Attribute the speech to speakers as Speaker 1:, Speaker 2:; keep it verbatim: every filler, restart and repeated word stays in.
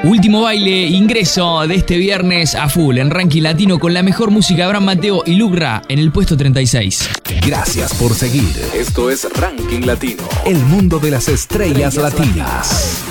Speaker 1: Último baile, ingreso de este viernes a full en Ranking Latino con la mejor música de Abraham Mateo y Lucra en el puesto treinta y seis.
Speaker 2: Gracias por seguir.
Speaker 3: Esto es Ranking Latino.
Speaker 2: El mundo de las estrellas, estrellas latinas. latinas.